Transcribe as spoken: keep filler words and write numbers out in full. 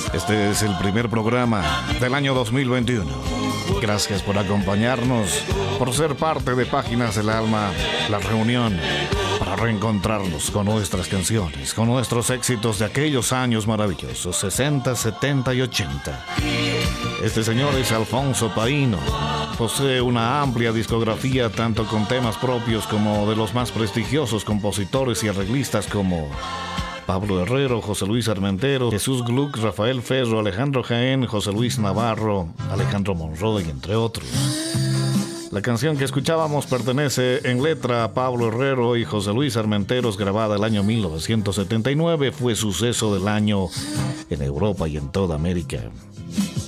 Este es el primer programa del año dos mil veintiuno. Gracias por acompañarnos, por ser parte de Páginas del Alma, la reunión para reencontrarnos con nuestras canciones, con nuestros éxitos de aquellos años maravillosos, sesenta, setenta y ochenta. Este señor es Alfonso Paino. Posee una amplia discografía tanto con temas propios como de los más prestigiosos compositores y arreglistas como Pablo Herrero, José Luis Armentero, Jesús Gluck, Rafael Ferro, Alejandro Jaén, José Luis Navarro, Alejandro Monroy, entre otros. La canción que escuchábamos pertenece en letra a Pablo Herrero y José Luis Armenteros, grabada el año mil novecientos setenta y nueve, fue suceso del año en Europa y en toda América.